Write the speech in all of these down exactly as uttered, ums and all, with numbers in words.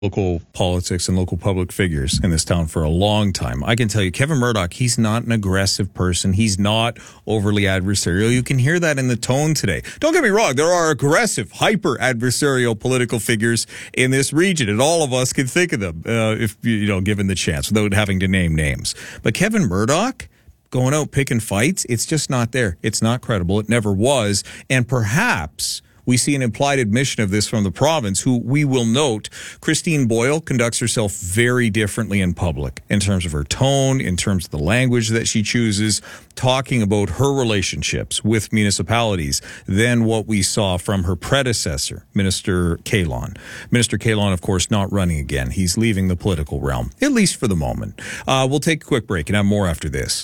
local politics and local public figures in this town for a long time. I can tell you, Kevin Murdoch, he's not an aggressive person. He's not overly adversarial. You can hear that in the tone today. Don't get me wrong. There are aggressive, hyper-adversarial political figures in this region, and all of us can think of them, uh, if, you know, given the chance, without having to name names. But Kevin Murdoch, going out picking fights, it's just not there. It's not credible. It never was. And perhaps we see an implied admission of this from the province, who we will note, Christine Boyle conducts herself very differently in public in terms of her tone, in terms of the language that she chooses, talking about her relationships with municipalities than what we saw from her predecessor, Minister Kahlon. Minister Kahlon, of course, not running again. He's leaving the political realm, at least for the moment. Uh, we'll take a quick break and have more after this.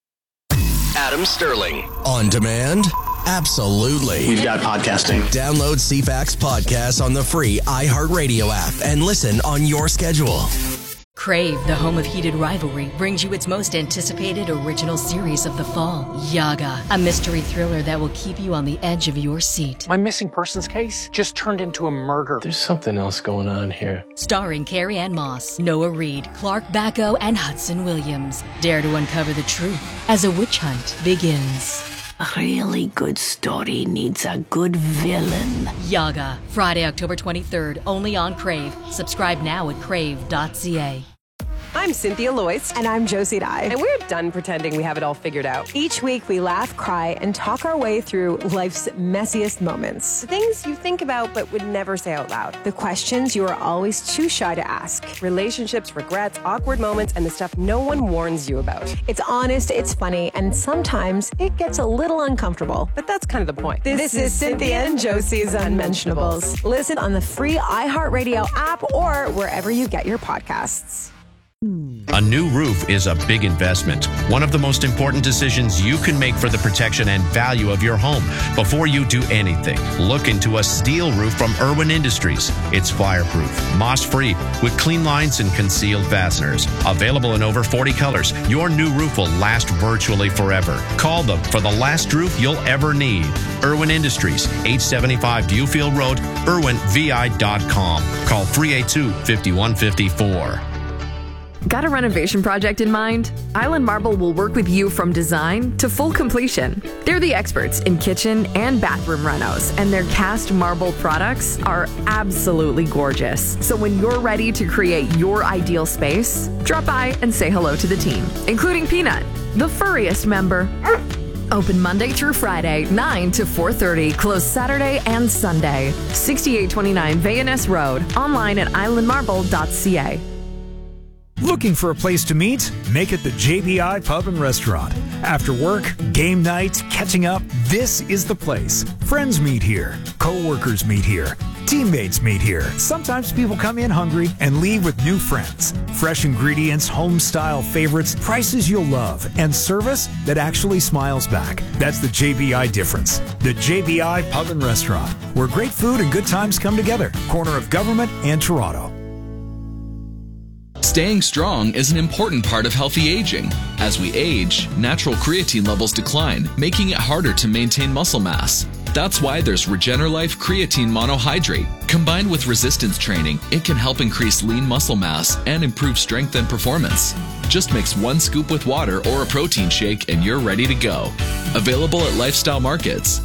Adam Sterling. On demand? Absolutely. We've got podcasting. Download C FAX Podcast on the free iHeartRadio app and listen on your schedule. Crave, the home of heated rivalry, brings you its most anticipated original series of the fall, Yaga, a mystery thriller that will keep you on the edge of your seat. My missing persons case just turned into a murder. There's something else going on here. Starring Carrie Ann Moss, Noah Reid, Clark Bacco, and Hudson Williams. Dare to uncover the truth as a witch hunt begins. A really good story needs a good villain. Yaga, Friday, October twenty-third, only on Crave. Subscribe now at crave dot c a. I'm Cynthia Loyce. And I'm Josie Dye. And we're done pretending we have it all figured out. Each week we laugh, cry, and talk our way through life's messiest moments. The things you think about but would never say out loud. The questions you are always too shy to ask. Relationships, regrets, awkward moments, and the stuff no one warns you about. It's honest, it's funny, and sometimes it gets a little uncomfortable. But that's kind of the point. This, this is Cynthia and Josie's Unmentionables. Listen on the free iHeartRadio app or wherever you get your podcasts. A new roof is a big investment. One of the most important decisions you can make for the protection and value of your home. Before you do anything, look into a steel roof from Irwin Industries. It's fireproof, moss-free, with clean lines and concealed fasteners. Available in over forty colors, your new roof will last virtually forever. Call them for the last roof you'll ever need. Irwin Industries, eight seventy-five Dewfield Road, irwin v i dot com. Call three eight two, five one five four. Got a renovation project in mind? Island Marble will work with you from design to full completion. They're the experts in kitchen and bathroom renos, and their cast marble products are absolutely gorgeous. So when you're ready to create your ideal space, drop by and say hello to the team, including Peanut, the furriest member. Open Monday through Friday, nine to four thirty. Closed Saturday and Sunday. sixty-eight twenty-nine Van Ness Road. Online at island marble dot c a. Looking for a place to meet? Make it the J B I Pub and Restaurant. After work, game night, catching up, this is the place. Friends meet here. Co-workers meet here. Teammates meet here. Sometimes people come in hungry and leave with new friends. Fresh ingredients, home-style favorites, prices you'll love, and service that actually smiles back. That's the J B I difference. The J B I Pub and Restaurant, where great food and good times come together. Corner of Government and Toronto. Staying strong is an important part of healthy aging. As we age, natural creatine levels decline, making it harder to maintain muscle mass. That's why there's RegenerLife Creatine Monohydrate. Combined with resistance training, it can help increase lean muscle mass and improve strength and performance. Just mix one scoop with water or a protein shake and you're ready to go. Available at Lifestyle Markets.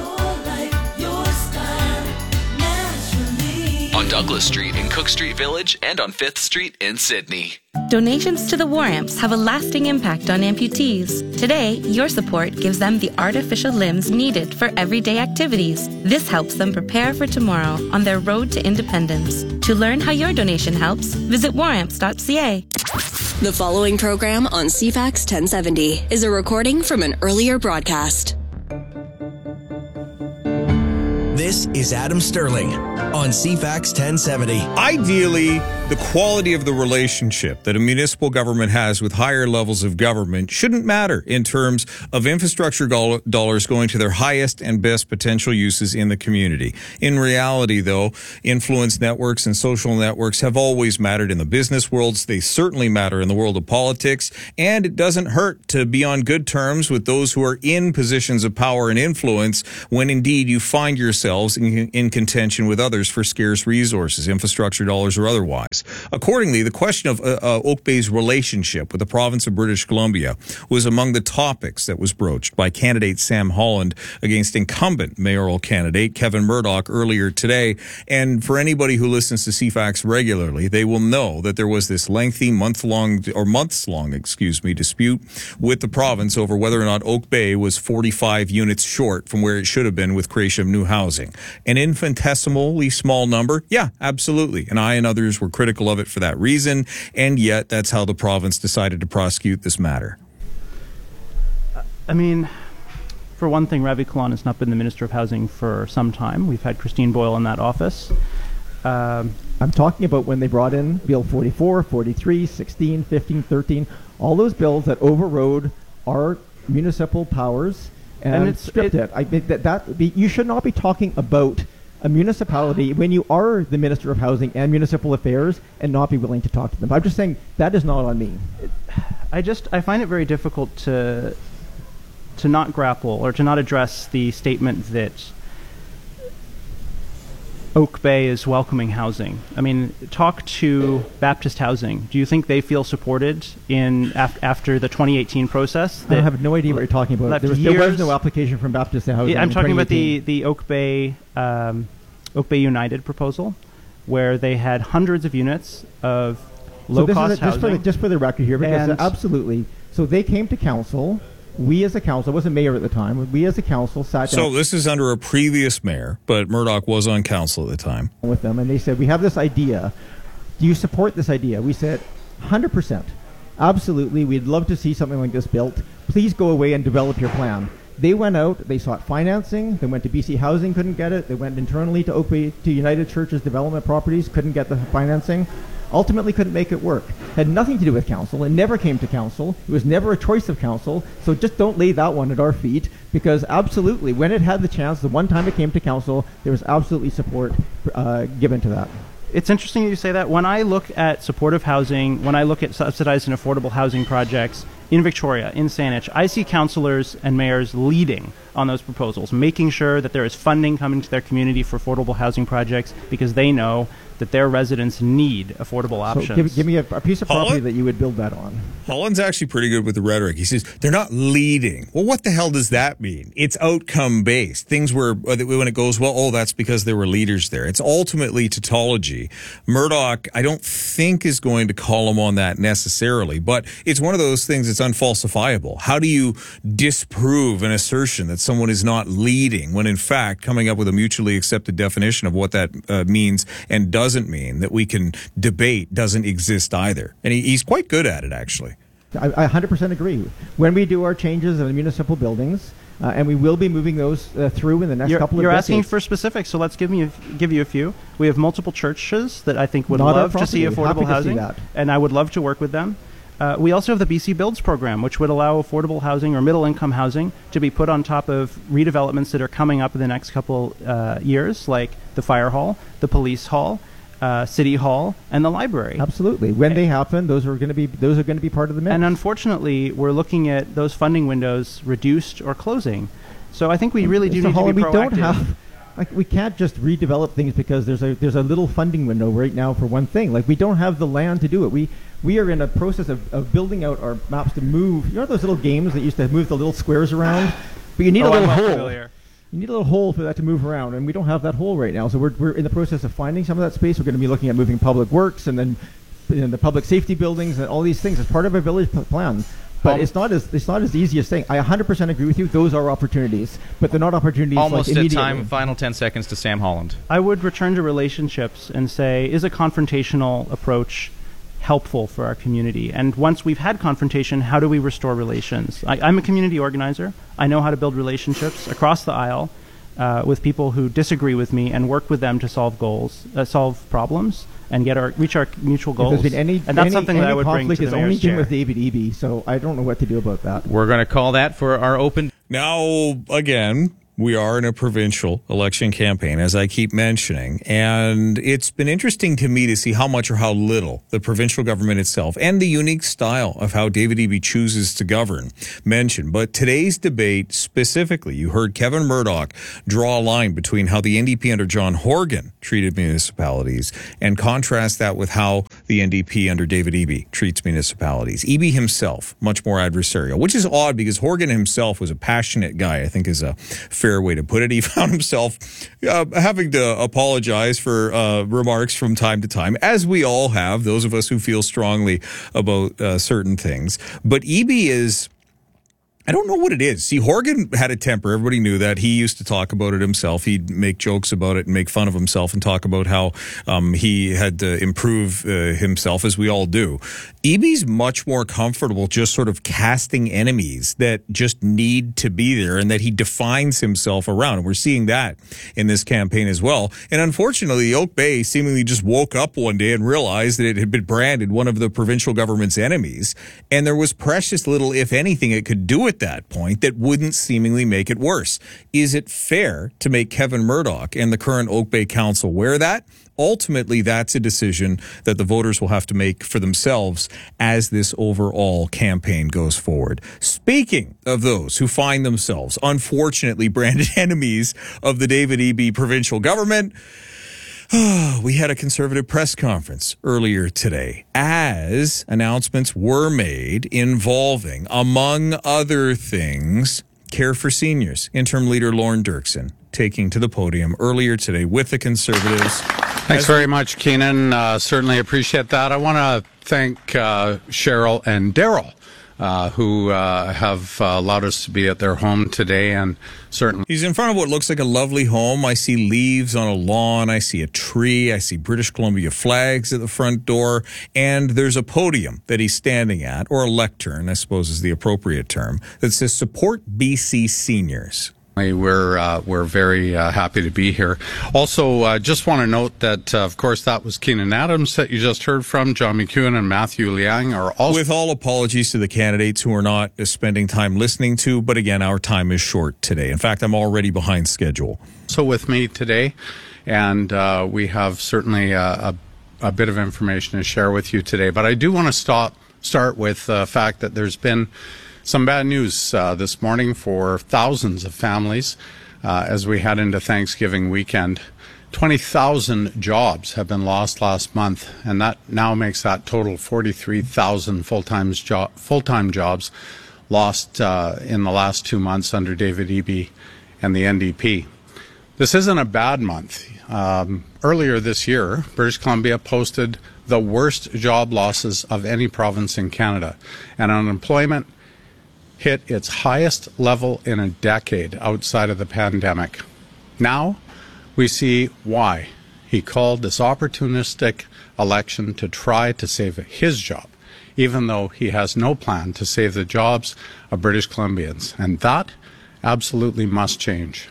On Douglas Street in Cook Street Village and on fifth Street in Sydney. Donations to the War Amps have a lasting impact on amputees. Today, your support gives them the artificial limbs needed for everyday activities. This helps them prepare for tomorrow on their road to independence. To learn how your donation helps, visit war amps dot c a. The following program on C FAX ten seventy is a recording from an earlier broadcast. This is Adam Sterling on C FAX ten seventy. Ideally, The quality of the relationship that a municipal government has with higher levels of government shouldn't matter in terms of infrastructure go- dollars going to their highest and best potential uses in the community. In reality, though, influence networks and social networks have always mattered in the business worlds. They certainly matter in the world of politics, and it doesn't hurt to be on good terms with those who are in positions of power and influence when indeed you find yourselves in, in contention with others for scarce resources, infrastructure dollars or otherwise. Accordingly, the question of uh, uh, Oak Bay's relationship with the province of British Columbia was among the topics that was broached by candidate Sam Holland against incumbent mayoral candidate Kevin Murdoch earlier today. And for anybody who listens to C FAX regularly, they will know that there was this lengthy month-long or months-long, excuse me, dispute with the province over whether or not Oak Bay was forty-five units short from where it should have been with creation of new housing. An infinitesimally small number? Yeah, absolutely. And I and others were critical of it for that reason, and yet that's how the province decided to prosecute this matter. I mean, for one thing, Ravi Kahlon has not been the Minister of Housing for some time. We've had Christine Boyle in that office. Um, I'm talking about when they brought in Bill forty-four, forty-three, sixteen, fifteen, thirteen, all those bills that overrode our municipal powers and, and it's, stripped it. it. I think that, that be, you should not be talking about a municipality when you are the Minister of Housing and Municipal Affairs and not be willing to talk to them. I'm just saying that is not on me. I just I find it very difficult to to not grapple or to not address the statement that Oak Bay is welcoming housing. I mean, talk to Baptist Housing. Do you think they feel supported in af- after the twenty eighteen process? I have no idea what you're talking about. There was, there was no application from Baptist Housing. Yeah, I'm talking about the, the Oak Bay um, Oak Bay United proposal, where they had hundreds of units of low-cost so housing. Just for, the, just for the record here, because and absolutely. So they came to council. We as a council, I wasn't mayor at the time, we as a council sat down. So this is under a previous mayor, but Murdoch was on council at the time. With them, and they said, we have this idea. Do you support this idea? We said, one hundred percent. Absolutely, we'd love to see something like this built. Please go away and develop your plan. They went out, they sought financing, they went to B C Housing, couldn't get it. They went internally to Oak Bay, to United Churches Development Properties, couldn't get the financing. Ultimately couldn't make it work. Had nothing to do with council. It never came to council. It was never a choice of council. So just don't lay that one at our feet, because absolutely, when it had the chance, the one time it came to council, there was absolutely support uh, given to that. It's interesting you say that. When I look at supportive housing, when I look at subsidized and affordable housing projects in Victoria, in Saanich, I see councillors and mayors leading on those proposals, making sure that there is funding coming to their community for affordable housing projects because they know that their residents need affordable options. So give, give me a, a piece of property Holland? that you would build that on. Holland's actually pretty good with the rhetoric. He says, they're not leading. Well, what the hell does that mean? It's outcome-based. Things where, when it goes, well, oh, that's because there were leaders there. It's ultimately tautology. Murdoch, I don't think, is going to call him on that necessarily, but it's one of those things that's unfalsifiable. How do you disprove an assertion that someone is not leading when, in fact, coming up with a mutually accepted definition of what that uh, means and does doesn't mean that we can debate doesn't exist either. And he, he's quite good at it, actually. I, I one hundred percent agree. When we do our changes in the municipal buildings, uh, and we will be moving those uh, through in the next you're, couple of you're decades. You're asking for specifics, so let's give, me a, give you a few. We have multiple churches that I think would Not love to see affordable housing, see and I would love to work with them. Uh, we also have the B C Builds program, which would allow affordable housing or middle-income housing to be put on top of redevelopments that are coming up in the next couple uh, years, like the fire hall, the police hall, Uh, City Hall, and the library. Absolutely. When they happen, those are going to be those are going to be part of the mix. And unfortunately, we're looking at those funding windows reduced or closing. So I think we really do Mister need Holland, to be proactive. We don't have, like, we can't just redevelop things because there's a there's a little funding window right now for one thing. Like, we don't have the land to do it. We we are in a process of, of building out our maps to move. You know those little games that used to move the little squares around, but you need oh, a little I'm hole. Familiar. You need a little hole for that to move around, and we don't have that hole right now. So we're we're in the process of finding some of that space. We're going to be looking at moving public works and then you know, the public safety buildings and all these things as part of our village p- plan. But um, it's not as it's not as easy as saying. I one hundred percent agree with you. Those are opportunities, but they're not opportunities. Almost like at time. Final ten seconds to Sam Holland. I would return to relationships and say, is a confrontational approach helpful for our community? And once we've had confrontation, how do we restore relations? I, I'm a community organizer. I know how to build relationships across the aisle uh, with people who disagree with me and work with them to solve goals, uh, solve problems. and get our reach our mutual goals. If there's been any, and that's any, something any that I would bring to conflict the has only mayor's been chair. with David Eby, so I don't know what to do about that. We're going to call that for our open. Now, again, we are in a provincial election campaign, as I keep mentioning, and it's been interesting to me to see how much or how little the provincial government itself and the unique style of how David Eby chooses to govern mention. But today's debate specifically, you heard Kevin Murdoch draw a line between how the N D P under John Horgan treated municipalities and contrast that with how the N D P under David Eby treats municipalities. Eby himself, much more adversarial, which is odd because Horgan himself was a passionate guy, I think is a fair way to put it. He found himself uh, having to apologize for uh, remarks from time to time, as we all have, those of us who feel strongly about uh, certain things. But Eby is... I don't know what it is. See, Horgan had a temper. Everybody knew that. He used to talk about it himself. He'd make jokes about it and make fun of himself and talk about how um, he had to improve uh, himself, as we all do. Eby's much more comfortable just sort of casting enemies that just need to be there and that he defines himself around. And we're seeing that in this campaign as well. And unfortunately, Oak Bay seemingly just woke up one day and realized that it had been branded one of the provincial government's enemies. And there was precious little, if anything, it could do at that point that wouldn't seemingly make it worse. Is it fair to make Kevin Murdoch and the current Oak Bay Council wear that? Ultimately, that's a decision that the voters will have to make for themselves as this overall campaign goes forward. Speaking of those who find themselves, unfortunately, branded enemies of the David Eby provincial government, we had a Conservative press conference earlier today as announcements were made involving, among other things, Care for Seniors. Interim Leader Lorne Dirksen taking to the podium earlier today with the Conservatives. Thanks very much, Keenan. Uh, certainly appreciate that. I want to thank uh, Cheryl and Daryl, uh, who uh, have uh, allowed us to be at their home today, and certainly... He's in front of what looks like a lovely home. I see leaves on a lawn. I see a tree. I see British Columbia flags at the front door, and there's a podium that he's standing at, or a lectern, I suppose is the appropriate term, that says Support B C Seniors. We're uh, we're very uh, happy to be here. Also, uh, just want to note that, uh, of course, that was Keenan Adams that you just heard from. John McEwen and Matthew Liang are also... With all apologies to the candidates who are not spending time listening to, but again, our time is short today. In fact, I'm already behind schedule. So with me today, and uh, we have certainly a, a, a bit of information to share with you today. But I do want to stop start with the fact that there's been some bad news uh, this morning for thousands of families uh, as we head into Thanksgiving weekend. twenty thousand jobs have been lost last month, and that now makes that total forty-three thousand full-time jo- full-time jobs lost uh, in the last two months under David Eby and the N D P. This isn't a bad month. Um, earlier this year, British Columbia posted the worst job losses of any province in Canada, and unemployment hit its highest level in a decade outside of the pandemic. Now we see why he called this opportunistic election to try to save his job, even though he has no plan to save the jobs of British Columbians. And that absolutely must change.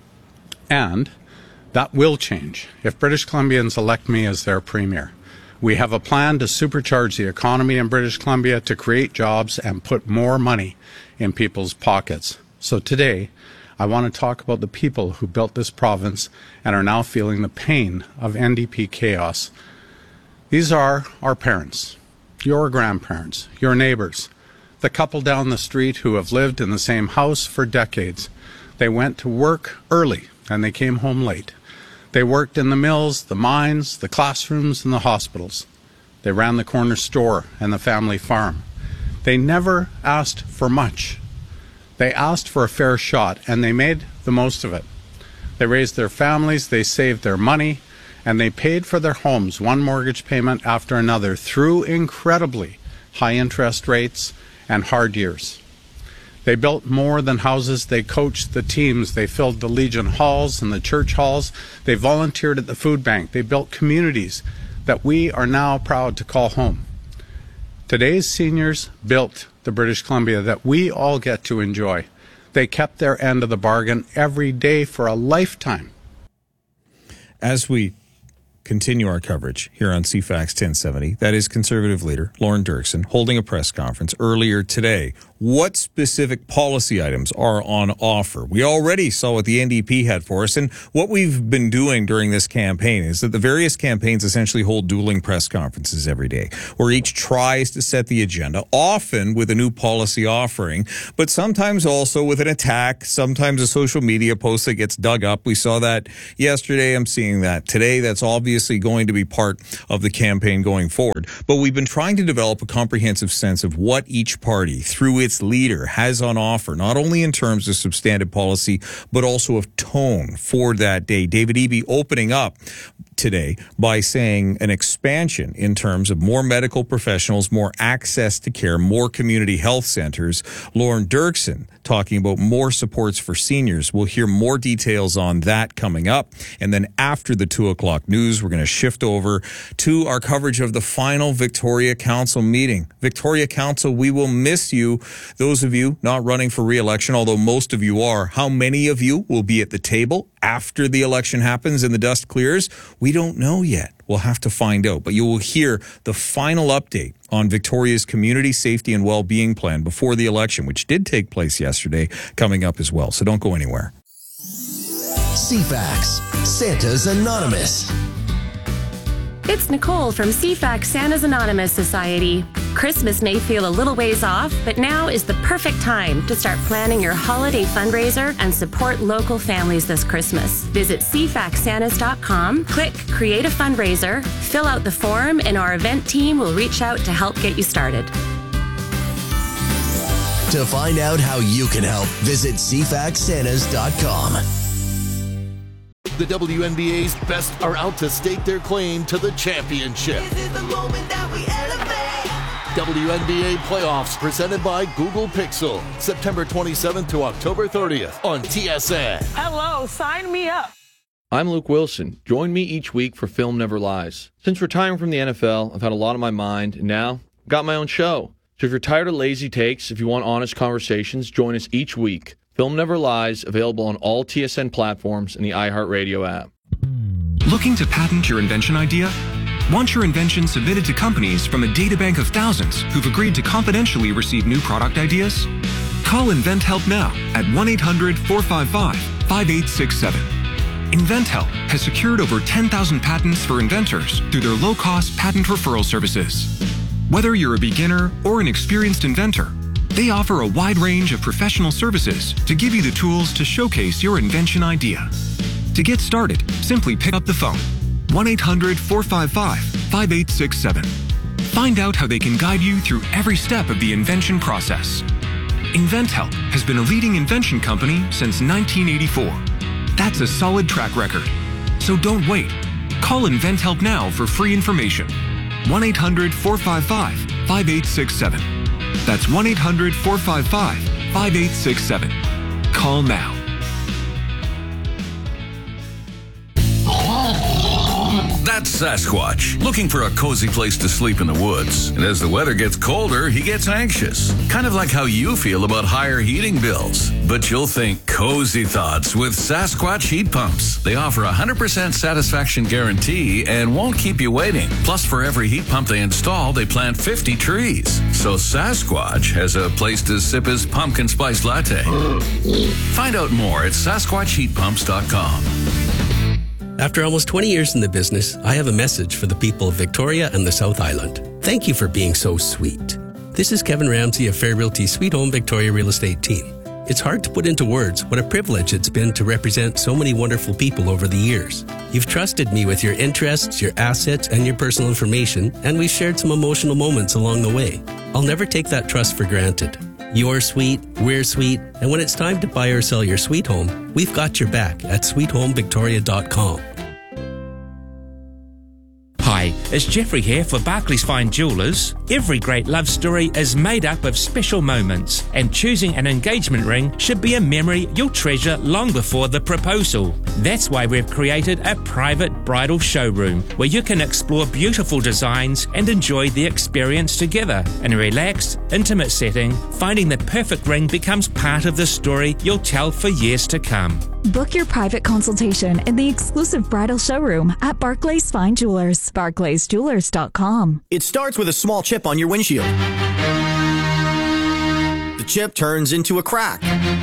And that will change if British Columbians elect me as their premier. We have a plan to supercharge the economy in British Columbia, to create jobs and put more money in people's pockets. So today, I want to talk about the people who built this province and are now feeling the pain of N D P chaos. These are our parents, your grandparents, your neighbors, the couple down the street who have lived in the same house for decades. They went to work early and they came home late. They worked in the mills, the mines, the classrooms, and the hospitals. They ran the corner store and the family farm. They never asked for much. They asked for a fair shot, and they made the most of it. They raised their families, they saved their money, and they paid for their homes, one mortgage payment after another, through incredibly high interest rates and hard years. They built more than houses. They coached the teams. They filled the Legion halls and the church halls. They volunteered at the food bank. They built communities that we are now proud to call home. Today's seniors built the British Columbia that we all get to enjoy. They kept their end of the bargain every day for a lifetime. As we continue our coverage here on C FAX ten seventy. That is Conservative leader Lorne Dirksen holding a press conference earlier today. What specific policy items are on offer? We already saw what the N D P had for us, and what we've been doing during this campaign is that the various campaigns essentially hold dueling press conferences every day, where each tries to set the agenda, often with a new policy offering, but sometimes also with an attack, sometimes a social media post that gets dug up. We saw that yesterday. I'm seeing that today. That's obviously going to be part of the campaign going forward. But we've been trying to develop a comprehensive sense of what each party, through its leader, has on offer, not only in terms of substantive policy, but also of tone for that day. David Eby opening up today by saying an expansion in terms of more medical professionals, more access to care, more community health centers. Lorne Dirksen talking about more supports for seniors. We'll hear more details on that coming up. And then after the two o'clock news, we're going to shift over to our coverage of the final Victoria Council meeting. Victoria Council, we will miss you. Those of you not running for re-election, although most of you are, how many of you will be at the table after the election happens and the dust clears? We don't know yet. We'll have to find out. But you will hear the final update on Victoria's Community Safety and Wellbeing Plan before the election, which did take place yesterday, coming up as well. So don't go anywhere. C FAX, Santa's Anonymous. It's Nicole from C FAX Santa's Anonymous Society. Christmas may feel a little ways off, but now is the perfect time to start planning your holiday fundraiser and support local families this Christmas. Visit c fax santas dot com, click Create a Fundraiser, fill out the form, and our event team will reach out to help get you started. To find out how you can help, visit c fax santas dot com. The W N B A's best are out to stake their claim to the championship. This is the moment that we elevate. W N B A Playoffs presented by Google Pixel. September twenty-seventh to October thirtieth on T S N. Hello, sign me up. I'm Luke Wilson. Join me each week for Film Never Lies. Since retiring from the N F L, I've had a lot on my mind, and now I've got my own show. So if you're tired of lazy takes, if you want honest conversations, join us each week. Film Never Lies, available on all T S N platforms and the iHeartRadio app. Looking to patent your invention idea? Want your invention submitted to companies from a databank of thousands who've agreed to confidentially receive new product ideas? Call InventHelp now at one eight hundred four five five five eight six seven. InventHelp has secured over ten thousand patents for inventors through their low-cost patent referral services. Whether you're a beginner or an experienced inventor, they offer a wide range of professional services to give you the tools to showcase your invention idea. To get started, simply pick up the phone, one eight hundred four five five five eight six seven. Find out how they can guide you through every step of the invention process. InventHelp has been a leading invention company since nineteen eighty-four. That's a solid track record. So don't wait. Call InventHelp now for free information. one eight hundred four five five five eight six seven. That's one eight hundred four five five five eight six seven. Call now. That's Sasquatch, looking for a cozy place to sleep in the woods. And as the weather gets colder, he gets anxious. Kind of like how you feel about higher heating bills. But you'll think cozy thoughts with Sasquatch heat pumps. They offer a one hundred percent satisfaction guarantee and won't keep you waiting. Plus, for every heat pump they install, they plant fifty trees. So Sasquatch has a place to sip his pumpkin spice latte. Find out more at sasquatch heat pumps dot com. After almost twenty years in the business, I have a message for the people of Victoria and the South Island. Thank you for being so sweet. This is Kevin Ramsey of Fair Realty Sweet Home Victoria Real Estate Team. It's hard to put into words what a privilege it's been to represent so many wonderful people over the years. You've trusted me with your interests, your assets, and your personal information, and we've shared some emotional moments along the way. I'll never take that trust for granted. You're sweet, we're sweet, and when it's time to buy or sell your sweet home, we've got your back at sweet home victoria dot com. Hi, it's Jeffrey here for Barclays Fine Jewellers. Every great love story is made up of special moments, and choosing an engagement ring should be a memory you'll treasure long before the proposal. That's why we've created a private bridal showroom where you can explore beautiful designs and enjoy the experience together. In a relaxed, intimate setting, finding the perfect ring becomes part of the story you'll tell for years to come. Book your private consultation in the exclusive bridal showroom at Barclays Fine Jewelers. barclays jewelers dot com. It starts with a small chip on your windshield. The chip turns into a crack.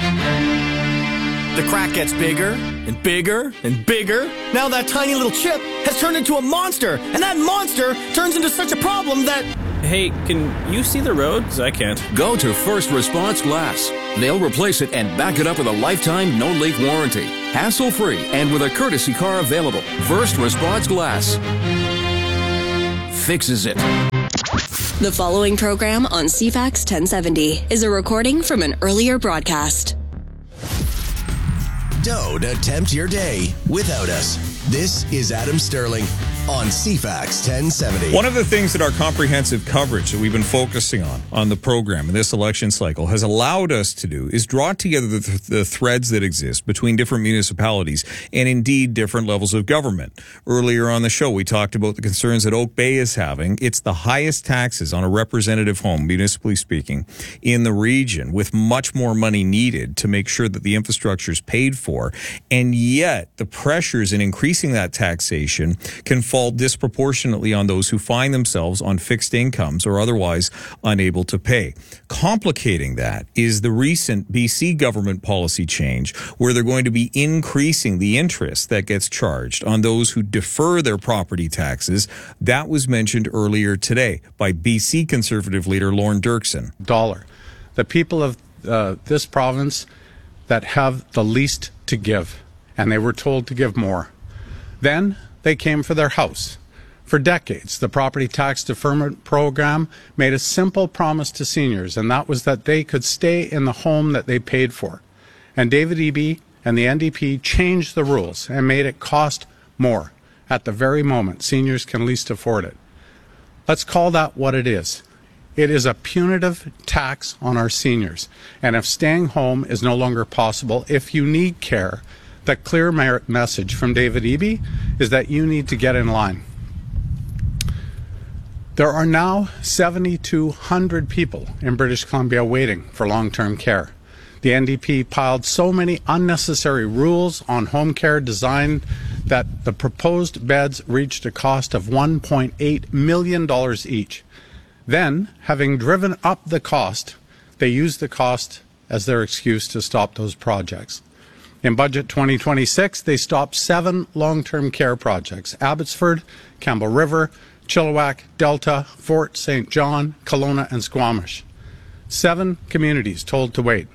The crack gets bigger and bigger and bigger. Now that tiny little chip has turned into a monster, and that monster turns into such a problem that... Hey, can you see the road? 'Cause I can't. Go to First Response Glass. They'll replace it and back it up with a lifetime no-leak warranty. Hassle-free and with a courtesy car available. First Response Glass fixes it. The following program on C FAX ten seventy is a recording from an earlier broadcast. Don't attempt your day without us. This is Adam Sterling on C FAX ten seventy. One of the things that our comprehensive coverage that we've been focusing on on the program in this election cycle has allowed us to do is draw together the, th- the threads that exist between different municipalities and indeed different levels of government. Earlier on the show, we talked about the concerns that Oak Bay is having. It's the highest taxes on a representative home, municipally speaking, in the region, with much more money needed to make sure that the infrastructure is paid for. And yet the pressures in increasing that taxation can fall disproportionately on those who find themselves on fixed incomes or otherwise unable to pay. Complicating that is the recent B C government policy change where they're going to be increasing the interest that gets charged on those who defer their property taxes. That was mentioned earlier today by B C Conservative leader Lorne Dirksen. Dollar. The people of uh, this province that have the least to give, and they were told to give more. Then they came for their house. For decades, the property tax deferment program made a simple promise to seniors, and that was that they could stay in the home that they paid for. And David Eby and the N D P changed the rules and made it cost more at the very moment seniors can least afford it. Let's call that what it is. It is a punitive tax on our seniors. And if staying home is no longer possible, if you need care, the clear mer- message from David Eby is that you need to get in line. There are now seven thousand two hundred people in British Columbia waiting for long-term care. The N D P piled so many unnecessary rules on home care designed that the proposed beds reached a cost of one point eight million dollars each. Then, having driven up the cost, they used the cost as their excuse to stop those projects. In Budget twenty twenty-six, they stopped seven long-term care projects: Abbotsford, Campbell River, Chilliwack, Delta, Fort Saint John, Kelowna, and Squamish. Seven communities told to wait.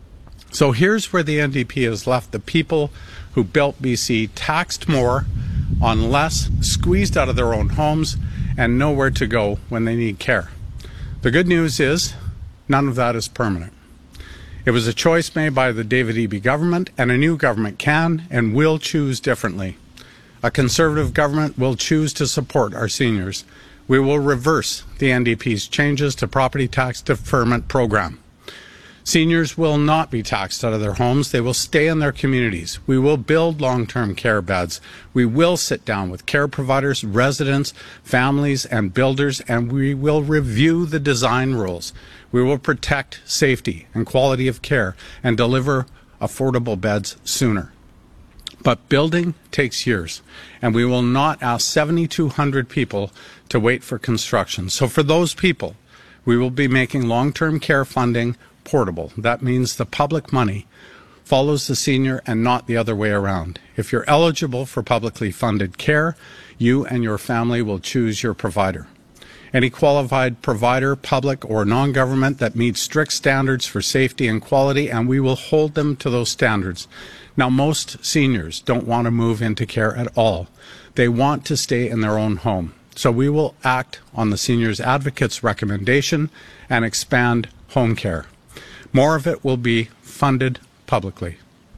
So here's where the N D P has left the people who built B C taxed more, on less, squeezed out of their own homes, and nowhere to go when they need care. The good news is none of that is permanent. It was a choice made by the David Eby government, and a new government can and will choose differently. A Conservative government will choose to support our seniors. We will reverse the N D P's changes to property tax deferment program. Seniors will not be taxed out of their homes. They will stay in their communities. We will build long-term care beds. We will sit down with care providers, residents, families, and builders, and we will review the design rules. We will protect safety and quality of care and deliver affordable beds sooner. But building takes years, and we will not ask seven thousand two hundred people to wait for construction. So for those people, we will be making long-term care funding portable. That means the public money follows the senior and not the other way around. If you're eligible for publicly funded care, you and your family will choose your provider. Any qualified provider, public or non-government, that meets strict standards for safety and quality, and we will hold them to those standards. Now, most seniors don't want to move into care at all. They want to stay in their own home. So we will act on the Seniors Advocates' recommendation and expand home care. More of it will be funded publicly.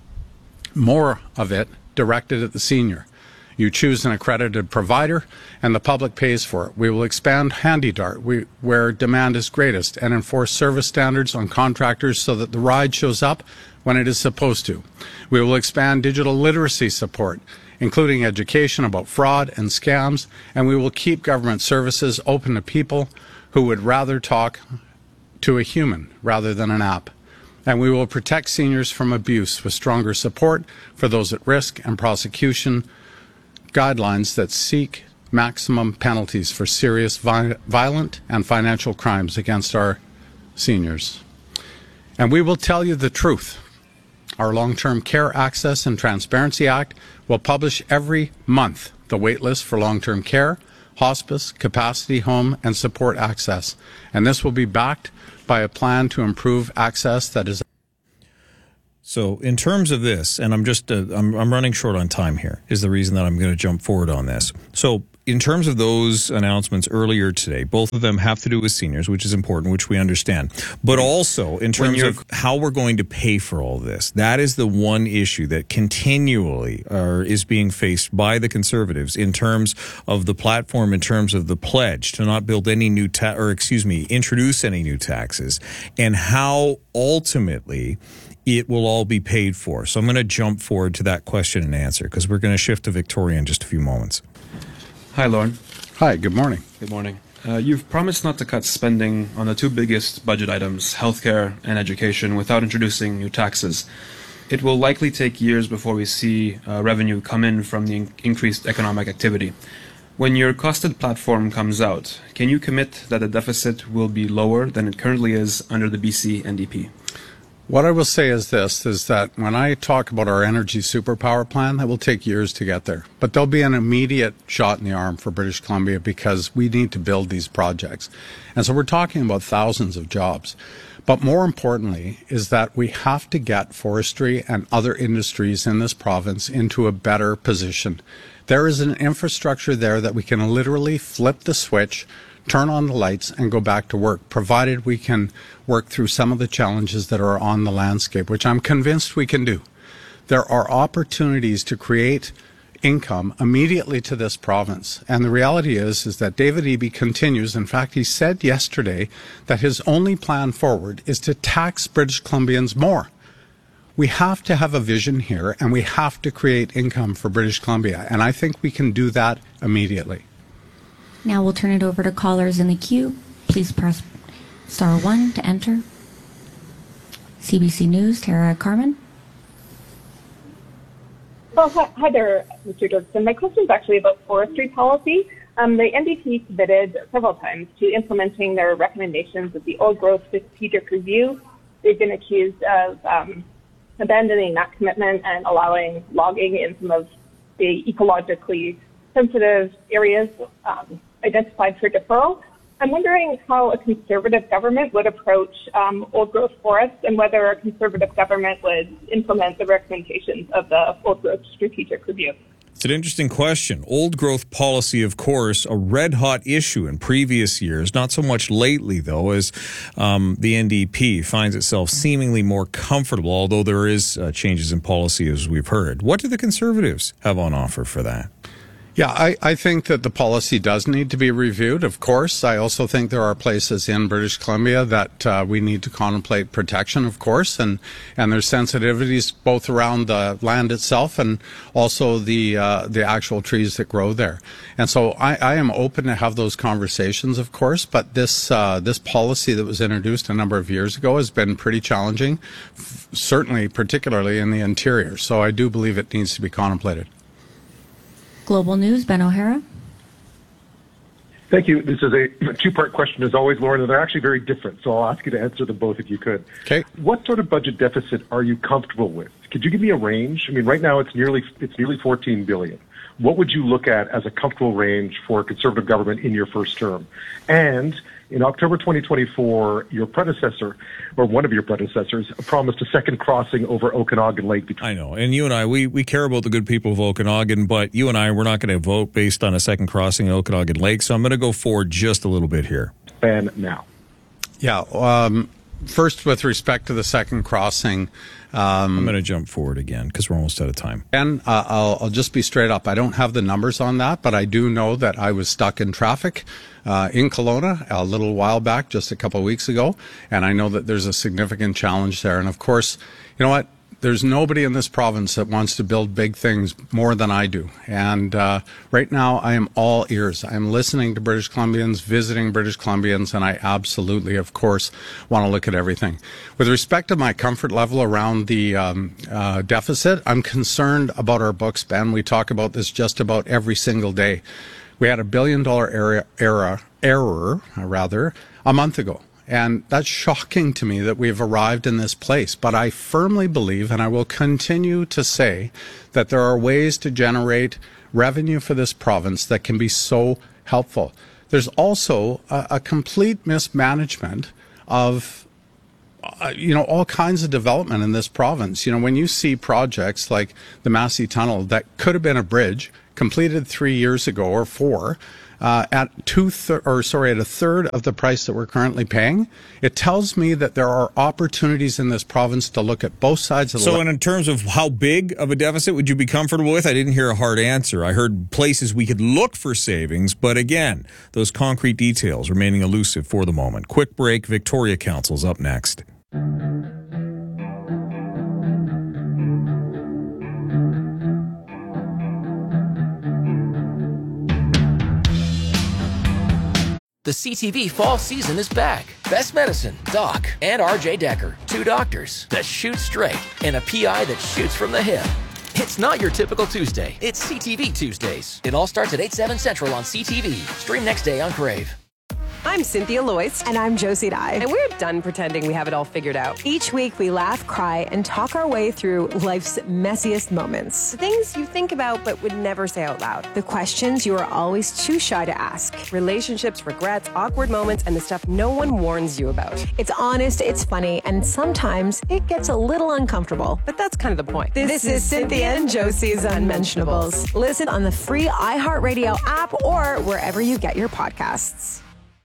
More of it directed at the senior. You choose an accredited provider, and the public pays for it. We will expand HandyDART we, where demand is greatest, and enforce service standards on contractors so that the ride shows up when it is supposed to. We will expand digital literacy support, including education about fraud and scams, and we will keep government services open to people who would rather talk to a human rather than an app. And we will protect seniors from abuse with stronger support for those at risk and prosecution guidelines that seek maximum penalties for serious vi- violent and financial crimes against our seniors. And we will tell you the truth. Our Long-Term Care Access and Transparency Act will publish every month the wait list for long-term care, hospice, capacity, home, and support access. And this will be backed by a plan to improve access that is. So in terms of this, and I'm just, uh, I'm, I'm running short on time here, is the reason that I'm going to jump forward on this. So in terms of those announcements earlier today, both of them have to do with seniors, which is important, which we understand. But also in terms of how we're going to pay for all this, that is the one issue that continually are, is being faced by the Conservatives in terms of the platform, in terms of the pledge to not build any new, ta- or excuse me, introduce any new taxes, and how ultimately it will all be paid for. So I'm going to jump forward to that question and answer, because we're going to shift to Victoria in just a few moments. Hi, Lauren. Hi, good morning. Good morning. Uh, you've promised not to cut spending on the two biggest budget items, healthcare and education, without introducing new taxes. It will likely take years before we see uh, revenue come in from the in- increased economic activity. When your costed platform comes out, can you commit that the deficit will be lower than it currently is under the B C N D P? What I will say is this, is that when I talk about our energy superpower plan, that will take years to get there. But there'll be an immediate shot in the arm for British Columbia because we need to build these projects. And so we're talking about thousands of jobs. But more importantly is that we have to get forestry and other industries in this province into a better position. There is an infrastructure there that we can literally flip the switch, turn on the lights, and go back to work, provided we can work through some of the challenges that are on the landscape, which I'm convinced we can do. There are opportunities to create income immediately to this province. And the reality is, is that David Eby continues. In fact, he said yesterday that his only plan forward is to tax British Columbians more. We have to have a vision here, and we have to create income for British Columbia. And I think we can do that immediately. Now we'll turn it over to callers in the queue. Please press star one to enter. C B C News, Tara Carmen. Well, hi, hi there, Mister Dirksen. My question is actually about forestry policy. Um, the N D P committed several times to implementing their recommendations of the Old Growth Strategic Review. They've been accused of um, abandoning that commitment and allowing logging in some of the ecologically sensitive areas um, identified for deferral. I'm wondering how a Conservative government would approach um, old growth forests and whether a Conservative government would implement the recommendations of the Old Growth Strategic Review. It's an interesting question. Old growth policy, of course, a red-hot issue in previous years, not so much lately, though, as um, the N D P finds itself seemingly more comfortable, although there is uh, changes in policy, as we've heard. What do the Conservatives have on offer for that? Yeah, I, I think that the policy does need to be reviewed, of course. I also think there are places in British Columbia that uh, we need to contemplate protection, of course, and, and there's sensitivities both around the land itself and also the uh, the actual trees that grow there. And so I, I am open to have those conversations, of course, but this uh, this policy that was introduced a number of years ago has been pretty challenging, f- certainly particularly in the interior. So I do believe it needs to be contemplated. Global News, Ben O'Hara. Thank you. This is a two-part question, as always, Lauren, and they're actually very different, so I'll ask you to answer them both if you could. Okay. What sort of budget deficit are you comfortable with? Could you give me a range? I mean, right now it's nearly it's nearly fourteen billion dollars. What would you look at as a comfortable range for a Conservative government in your first term? And in October twenty twenty-four, your predecessor, or one of your predecessors, promised a second crossing over Okanagan Lake. I know, and you and I, we, we care about the good people of Okanagan, but you and I, we're not going to vote based on a second crossing in Okanagan Lake, so I'm going to go forward just a little bit here. Ban now. Yeah, um, first with respect to the second crossing, Um, I'm going to jump forward again because we're almost out of time. And uh, I'll, I'll just be straight up. I don't have the numbers on that, but I do know that I was stuck in traffic uh, in Kelowna a little while back, just a couple of weeks ago, and I know that there's a significant challenge there. And of course, you know what? there's nobody in this province that wants to build big things more than I do. And uh, right now, I am all ears. I'm listening to British Columbians, visiting British Columbians, and I absolutely, of course, want to look at everything. With respect to my comfort level around the um, uh, deficit, I'm concerned about our books, Ben. We talk about this just about every single day. We had a billion dollar error, error, error rather, a month ago. And that's shocking to me that we've arrived in this place. But I firmly believe, and I will continue to say, that there are ways to generate revenue for this province that can be so helpful. There's also a, a complete mismanagement of Uh, you know, all kinds of development in this province. You know, when you see projects like the Massey Tunnel that could have been a bridge completed three years ago or four uh, at two thir- or sorry, at a third of the price that we're currently paying, it tells me that there are opportunities in this province to look at both sides of the. So, le- in terms of how big of a deficit would you be comfortable with? I didn't hear a hard answer. I heard places we could look for savings, but again, those concrete details remaining elusive for the moment. Quick break. Victoria Council's up next. The C T V fall season is back. Best Medicine, Doc, and R J Decker, two doctors that shoot straight and a P I that shoots from the hip. It's not your typical Tuesday. It's C T V Tuesdays. It all starts at eight, seven Central on C T V. Stream next day on Crave. I'm Cynthia Loyce. And I'm Josie Dye. And we're done pretending we have it all figured out. Each week, we laugh, cry, and talk our way through life's messiest moments. The things you think about but would never say out loud. The questions you are always too shy to ask. Relationships, regrets, awkward moments, and the stuff no one warns you about. It's honest, it's funny, and sometimes it gets a little uncomfortable. But that's kind of the point. This, this is Cynthia and Josie's Unmentionables. Listen on the free iHeartRadio app or wherever you get your podcasts.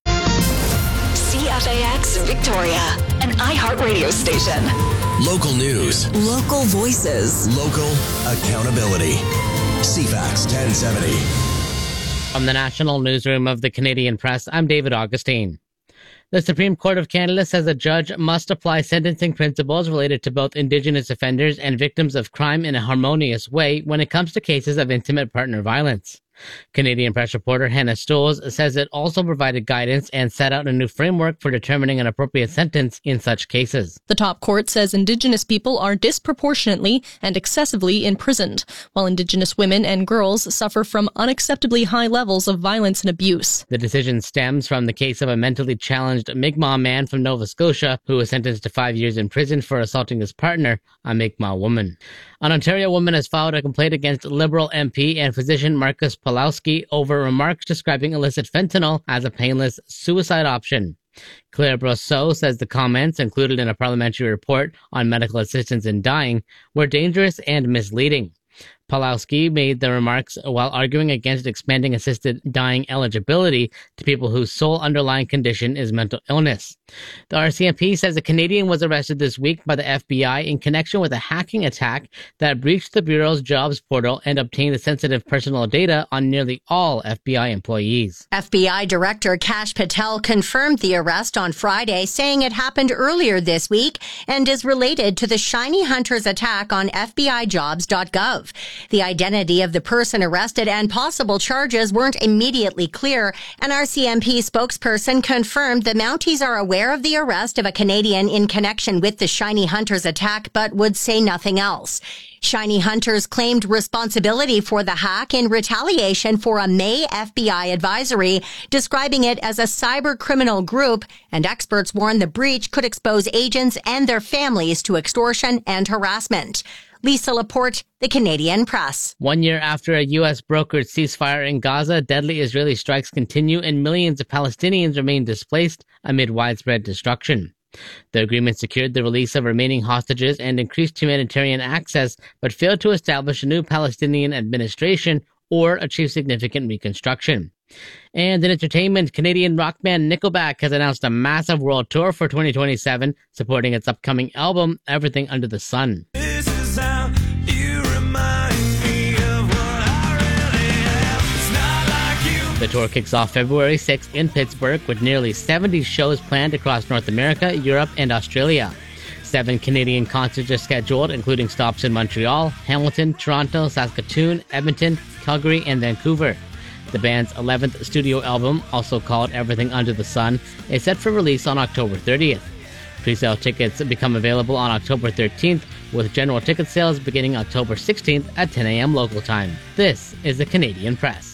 C F A X Victoria, an iHeart radio station. Local news. Local voices. Local accountability. C FAX ten seventy. From the National Newsroom of the Canadian Press, I'm David Augustine. The Supreme Court of Canada says a judge must apply sentencing principles related to both Indigenous offenders and victims of crime in a harmonious way when it comes to cases of intimate partner violence. Canadian Press reporter Hannah Stolz says it also provided guidance and set out a new framework for determining an appropriate sentence in such cases. The top court says Indigenous people are disproportionately and excessively imprisoned, while Indigenous women and girls suffer from unacceptably high levels of violence and abuse. The decision stems from the case of a mentally challenged Mi'kmaq man from Nova Scotia who was sentenced to five years in prison for assaulting his partner, a Mi'kmaq woman. An Ontario woman has filed a complaint against Liberal M P and physician Marcus Pawlowski over remarks describing illicit fentanyl as a painless suicide option. Claire Brosseau says the comments, included in a parliamentary report on medical assistance in dying, were dangerous and misleading. Pawlowski made the remarks while arguing against expanding assisted dying eligibility to people whose sole underlying condition is mental illness. The R C M P says a Canadian was arrested this week by the F B I in connection with a hacking attack that breached the Bureau's jobs portal and obtained the sensitive personal data on nearly all F B I employees. F B I Director Kash Patel confirmed the arrest on Friday, saying it happened earlier this week and is related to the Shiny Hunters attack on F B I jobs dot gov. The identity of the person arrested and possible charges weren't immediately clear. An R C M P spokesperson confirmed the Mounties are aware of the arrest of a Canadian in connection with the Shiny Hunters attack, but would say nothing else. Shiny Hunters claimed responsibility for the hack in retaliation for a May F B I advisory, describing it as a cyber criminal group, and experts warn the breach could expose agents and their families to extortion and harassment. Lisa Laporte, The Canadian Press. One year after a U S brokered ceasefire in Gaza, deadly Israeli strikes continue and millions of Palestinians remain displaced amid widespread destruction. The agreement secured the release of remaining hostages and increased humanitarian access, but failed to establish a new Palestinian administration or achieve significant reconstruction. And in entertainment, Canadian rock band Nickelback has announced a massive world tour for twenty twenty-seven, supporting its upcoming album, Everything Under the Sun. The tour kicks off February sixth in Pittsburgh with nearly seventy shows planned across North America, Europe, and Australia. Seven Canadian concerts are scheduled, including stops in Montreal, Hamilton, Toronto, Saskatoon, Edmonton, Calgary, and Vancouver. The band's eleventh studio album, also called Everything Under the Sun, is set for release on October thirtieth. Presale tickets become available on October thirteenth, with general ticket sales beginning October sixteenth at ten a.m. local time. This is the Canadian Press.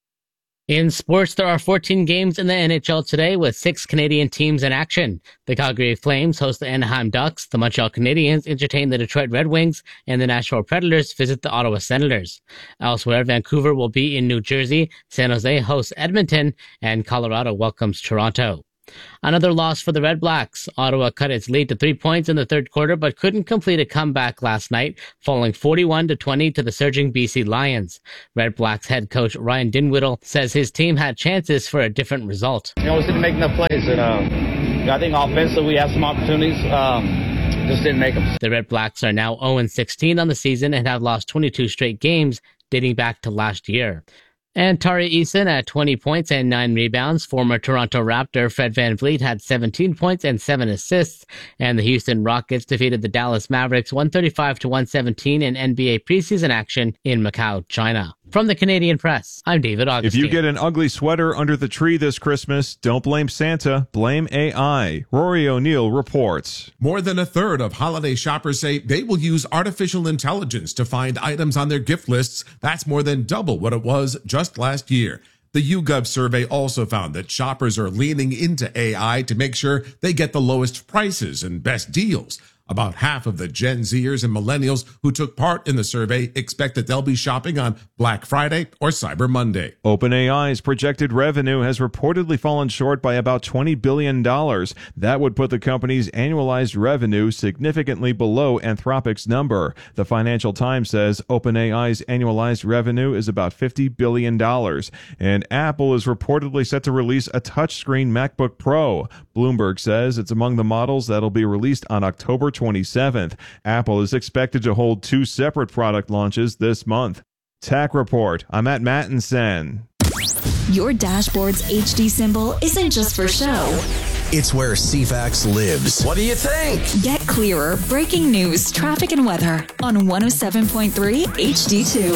In sports, there are fourteen games in the N H L today with six Canadian teams in action. The Calgary Flames host the Anaheim Ducks, the Montreal Canadiens entertain the Detroit Red Wings, and the Nashville Predators visit the Ottawa Senators. Elsewhere, Vancouver will be in New Jersey, San Jose hosts Edmonton, and Colorado welcomes Toronto. Another loss for the Red Blacks. Ottawa cut its lead to three points in the third quarter, but couldn't complete a comeback last night, falling forty-one to twenty to the surging B C Lions. Red Blacks head coach Ryan Dinwiddie says his team had chances for a different result. You know, we didn't make enough plays, and uh, I think offensively we have some opportunities. Um, just didn't make them. The Red Blacks are now oh and sixteen on the season and have lost twenty-two straight games, dating back to last year. And Tari Eason at twenty points and nine rebounds. Former Toronto Raptor Fred VanVleet had seventeen points and seven assists. And the Houston Rockets defeated the Dallas Mavericks one thirty-five to one seventeen in N B A preseason action in Macau, China. From the Canadian Press, I'm David Augustine. If you get an ugly sweater under the tree this Christmas, don't blame Santa, blame A I. Rory O'Neill reports. More than a third of holiday shoppers say they will use artificial intelligence to find items on their gift lists. That's more than double what it was just last year. The YouGov survey also found that shoppers are leaning into A I to make sure they get the lowest prices and best deals. About half of the Gen Zers and millennials who took part in the survey expect that they'll be shopping on Black Friday or Cyber Monday. OpenAI's projected revenue has reportedly fallen short by about twenty billion dollars. That would put the company's annualized revenue significantly below Anthropic's number. The Financial Times says OpenAI's annualized revenue is about fifty billion dollars. And Apple is reportedly set to release a touchscreen MacBook Pro. Bloomberg says it's among the models that'll be released on October twenty-seventh. Apple is expected to hold two separate product launches this month. Tech Report. I'm at Mattinson. Your dashboard's H D symbol isn't just for show. It's where C FAX lives. What do you think? Get clearer breaking news, traffic, and weather on one oh seven point three H D two.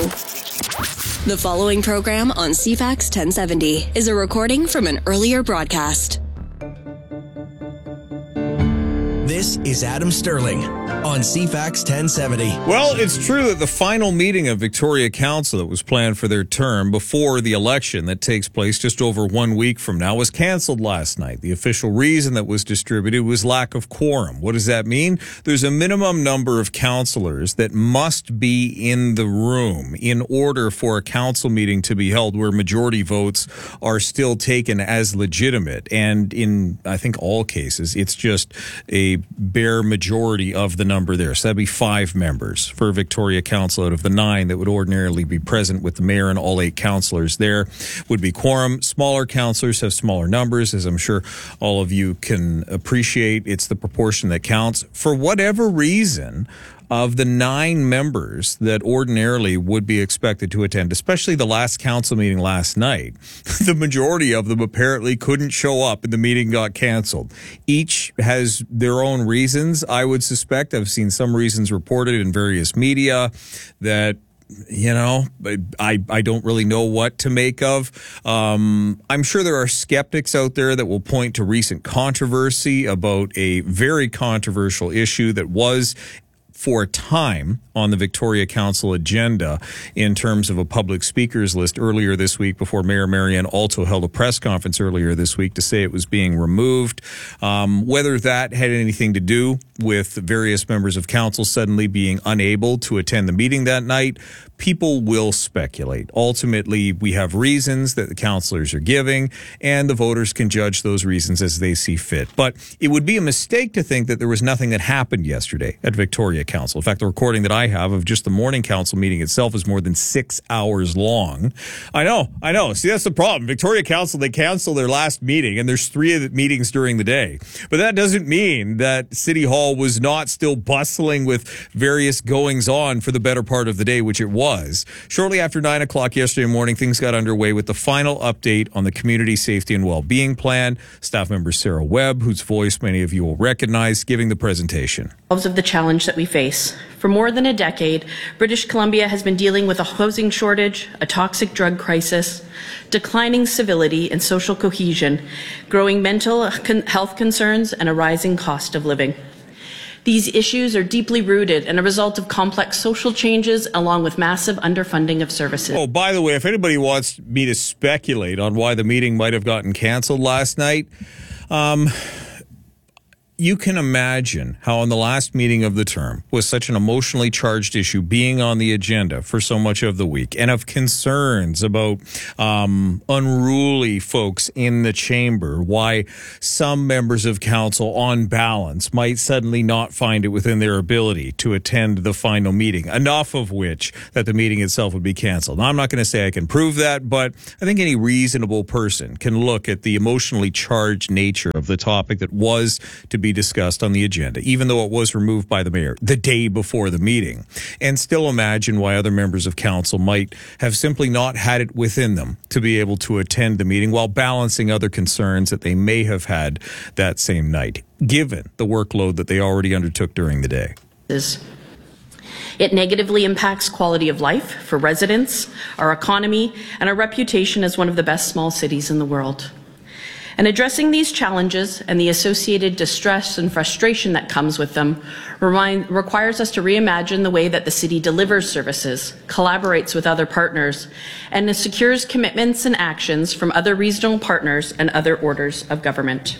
The following program on C FAX ten seventy is a recording from an earlier broadcast. This is Adam Sterling on C FAX ten seventy. Well, it's true that the final meeting of Victoria Council that was planned for their term before the election that takes place just over one week from now was canceled last night. The official reason that was distributed was lack of quorum. What does that mean? There's a minimum number of councillors that must be in the room in order for a council meeting to be held where majority votes are still taken as legitimate. And in, I think, all cases, it's just a bare majority of the number there. So that'd be five members for Victoria Council out of the nine that would ordinarily be present, with the mayor and all eight councillors there would be quorum. Smaller councillors have smaller numbers, as I'm sure all of you can appreciate. It's the proportion that counts. For whatever reason, of the nine members that ordinarily would be expected to attend, especially the last council meeting last night, the majority of them apparently couldn't show up and the meeting got canceled. Each has their own reasons, I would suspect. I've seen some reasons reported in various media that, you know, I, I don't really know what to make of. Um, I'm sure there are skeptics out there that will point to recent controversy about a very controversial issue that was for a time on the Victoria Council agenda in terms of a public speakers list earlier this week, before Mayor Marianne Alto held a press conference earlier this week to say it was being removed. Um, whether that had anything to do with various members of council suddenly being unable to attend the meeting that night, people will speculate. Ultimately, we have reasons that the councillors are giving, and the voters can judge those reasons as they see fit. But it would be a mistake to think that there was nothing that happened yesterday at Victoria Council. In fact, the recording that I have of just the morning council meeting itself is more than six hours long. I know, I know. See, that's the problem. Victoria Council, they cancel their last meeting, and there's three of the meetings during the day. But that doesn't mean that City Hall was not still bustling with various goings-on for the better part of the day, which it was. was. Shortly after nine o'clock yesterday morning, things got underway with the final update on the Community Safety and Wellbeing Plan. Staff member Sarah Webb, whose voice many of you will recognize, giving the presentation. Of the challenge that we face. For more than a decade, British Columbia has been dealing with a housing shortage, a toxic drug crisis, declining civility and social cohesion, growing mental health concerns, and a rising cost of living. These issues are deeply rooted and a result of complex social changes along with massive underfunding of services. Oh, by the way, if anybody wants me to speculate on why the meeting might have gotten canceled last night, um, you can imagine how on the last meeting of the term, with such an emotionally charged issue being on the agenda for so much of the week, and of concerns about um, unruly folks in the chamber, why some members of council on balance might suddenly not find it within their ability to attend the final meeting, enough of which that the meeting itself would be canceled. Now, I'm not going to say I can prove that, but I think any reasonable person can look at the emotionally charged nature of the topic that was to be discussed on the agenda, even though it was removed by the mayor the day before the meeting, and still imagine why other members of council might have simply not had it within them to be able to attend the meeting while balancing other concerns that they may have had that same night, given the workload that they already undertook during the day. It negatively impacts quality of life for residents, our economy, and our reputation as one of the best small cities in the world. And addressing these challenges and the associated distress and frustration that comes with them remind, requires us to reimagine the way that the city delivers services, collaborates with other partners, and secures commitments and actions from other regional partners and other orders of government.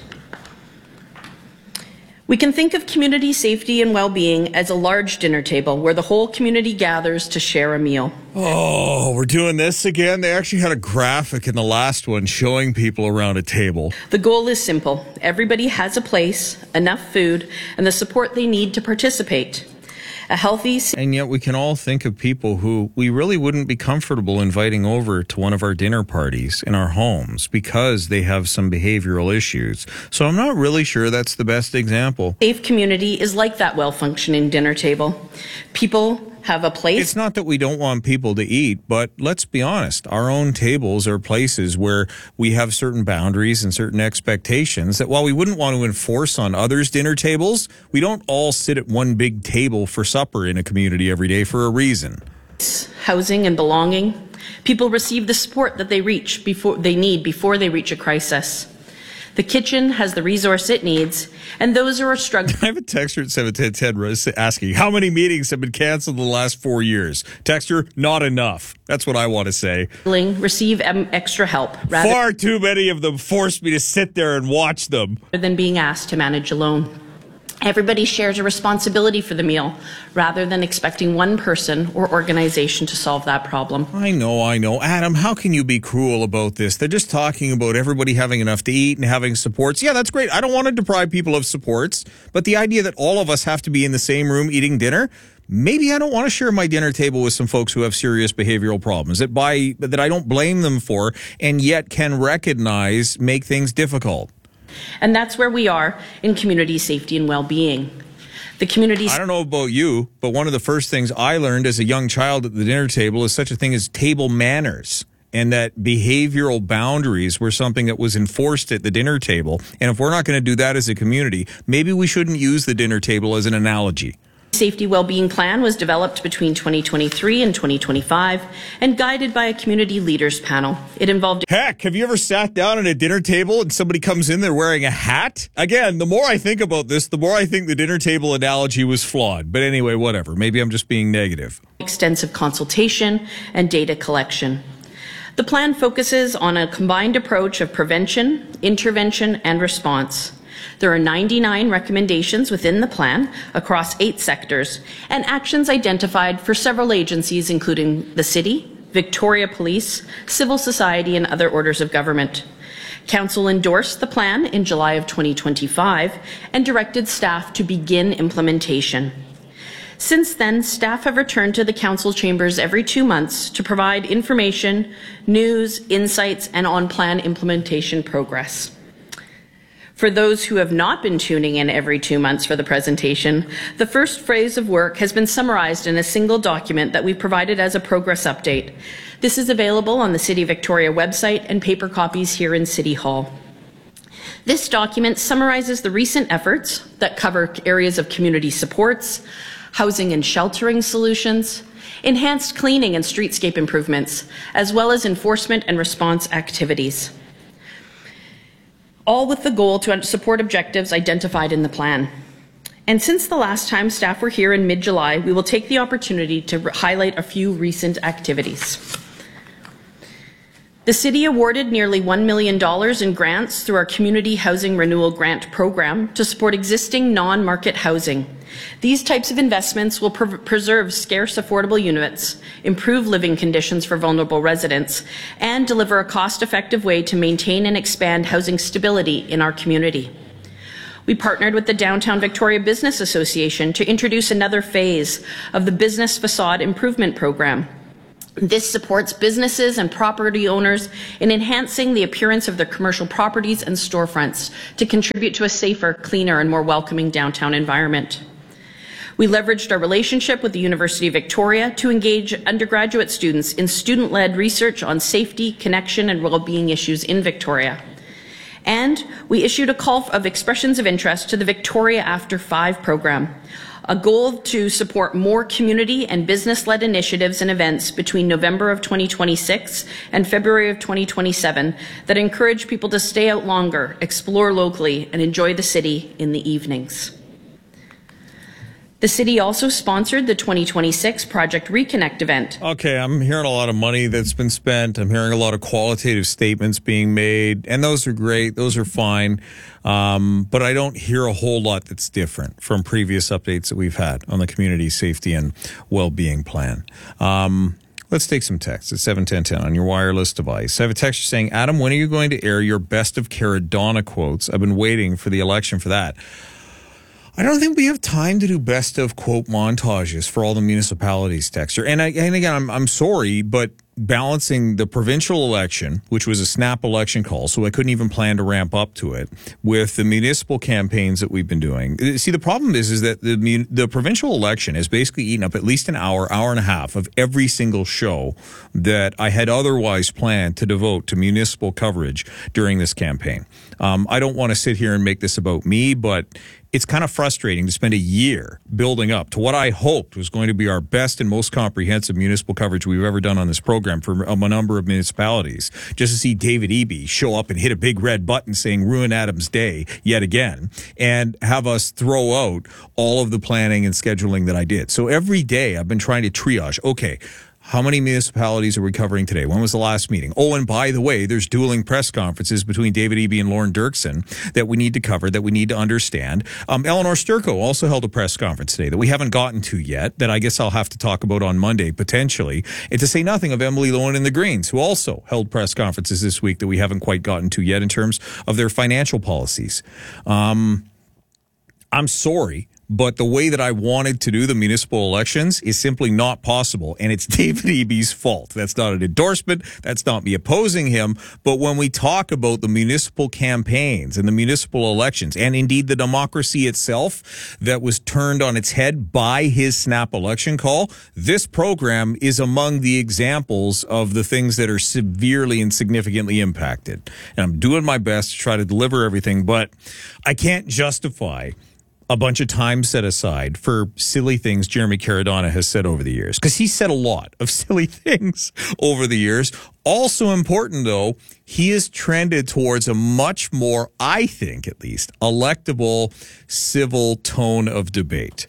We can think of community safety and well-being as a large dinner table where the whole community gathers to share a meal. Oh, we're doing this again? They actually had a graphic in the last one showing people around a table. The goal is simple. Everybody has a place, enough food, and the support they need to participate. A healthy... And yet we can all think of people who we really wouldn't be comfortable inviting over to one of our dinner parties in our homes because they have some behavioral issues. So I'm not really sure that's the best example. Safe community is like that well-functioning dinner table. People have a place. It's not that we don't want people to eat, but let's be honest. Our own tables are places where we have certain boundaries and certain expectations that while we wouldn't want to enforce on others' dinner tables, we don't all sit at one big table for supper in a community every day for a reason. Housing and belonging. People receive the support that they reach before they need before they reach a crisis. The kitchen has the resource it needs, and those who are struggling... I have a texter at seven ten ten asking, how many meetings have been canceled in the last four years? Texter, not enough. That's what I want to say. ...receive extra help. Rather Far too many of them forced me to sit there and watch them. ...rather than being asked to manage alone. Everybody shares a responsibility for the meal, rather than expecting one person or organization to solve that problem. I know, I know. Adam, how can you be cruel about this? They're just talking about everybody having enough to eat and having supports. Yeah, that's great. I don't want to deprive people of supports, but the idea that all of us have to be in the same room eating dinner, maybe I don't want to share my dinner table with some folks who have serious behavioral problems that by that I don't blame them for and yet can recognize make things difficult. And that's where we are in community safety and well-being. The community... I don't know about you, but one of the first things I learned as a young child at the dinner table is such a thing as table manners, and that behavioral boundaries were something that was enforced at the dinner table. And if we're not going to do that as a community, maybe we shouldn't use the dinner table as an analogy. Safety Wellbeing Plan was developed between twenty twenty-three and twenty twenty-five and guided by a community leaders panel. It involved... Heck, have you ever sat down at a dinner table and somebody comes in there wearing a hat? Again, the more I think about this, the more I think the dinner table analogy was flawed. But anyway, whatever. Maybe I'm just being negative. Extensive consultation and data collection. The plan focuses on a combined approach of prevention, intervention, and response. There are ninety-nine recommendations within the plan across eight sectors and actions identified for several agencies, including the City, Victoria Police, civil society, and other orders of government. Council endorsed the plan in July of twenty twenty-five and directed staff to begin implementation. Since then, staff have returned to the council chambers every two months to provide information, news, insights, and on-plan implementation progress. For those who have not been tuning in every two months for the presentation, the first phase of work has been summarized in a single document that we provided as a progress update. This is available on the City of Victoria website and paper copies here in City Hall. This document summarizes the recent efforts that cover areas of community supports, housing and sheltering solutions, enhanced cleaning and streetscape improvements, as well as enforcement and response activities, all with the goal to support objectives identified in the plan. And since the last time staff were here in mid-July, we will take the opportunity to highlight a few recent activities. The City awarded nearly one million dollars in grants through our Community Housing Renewal Grant Program to support existing non-market housing. These types of investments will pre- preserve scarce affordable units, improve living conditions for vulnerable residents, and deliver a cost-effective way to maintain and expand housing stability in our community. We partnered with the Downtown Victoria Business Association to introduce another phase of the Business Facade Improvement Program. This supports businesses and property owners in enhancing the appearance of their commercial properties and storefronts to contribute to a safer, cleaner, and more welcoming downtown environment. We leveraged our relationship with the University of Victoria to engage undergraduate students in student-led research on safety, connection, and well-being issues in Victoria. And we issued a call of expressions of interest to the Victoria After Five program, a goal to support more community and business-led initiatives and events between November of twenty twenty-six and February of twenty twenty-seven that encourage people to stay out longer, explore locally, and enjoy the city in the evenings. The City also sponsored the twenty twenty-six Project Reconnect event. Okay, I'm hearing a lot of money that's been spent. I'm hearing a lot of qualitative statements being made, and those are great. Those are fine. Um, but I don't hear a whole lot that's different from previous updates that we've had on the community safety and well-being plan. Um, let's take some text at seven ten ten on your wireless device. I have a text saying, Adam, when are you going to air your best of Caradonna quotes? I've been waiting for the election for that. I don't think we have time to do best of quote montages for all the municipalities, Texter. And, I, and again, I'm, I'm sorry, but balancing the provincial election, which was a snap election call, so I couldn't even plan to ramp up to it, with the municipal campaigns that we've been doing. See, the problem is, is that the the provincial election has basically eaten up at least an hour, hour and a half of every single show that I had otherwise planned to devote to municipal coverage during this campaign. Um, I don't want to sit here and make this about me, but it's kind of frustrating to spend a year building up to what I hoped was going to be our best and most comprehensive municipal coverage we've ever done on this program for a number of municipalities, just to see David Eby show up and hit a big red button saying ruin Adam's day yet again, and have us throw out all of the planning and scheduling that I did. So every day I've been trying to triage, okay, how many municipalities are we covering today? When was the last meeting? Oh, and by the way, there's dueling press conferences between David Eby and Lauren Dirksen that we need to cover, that we need to understand. Um, Eleanor Sturko also held a press conference today that we haven't gotten to yet, that I guess I'll have to talk about on Monday, potentially. And to say nothing of Emily Lowen and the Greens, who also held press conferences this week that we haven't quite gotten to yet in terms of their financial policies. Um, I'm sorry, but the way that I wanted to do the municipal elections is simply not possible, and it's David Eby's fault. That's not an endorsement. That's not me opposing him. But when we talk about the municipal campaigns and the municipal elections, and indeed the democracy itself that was turned on its head by his snap election call, this program is among the examples of the things that are severely and significantly impacted. And I'm doing my best to try to deliver everything, but I can't justify a bunch of time set aside for silly things Jeremy Caradonna has said over the years, because he said a lot of silly things over the years. Also important, though, he has trended towards a much more, I think at least, electable, civil tone of debate.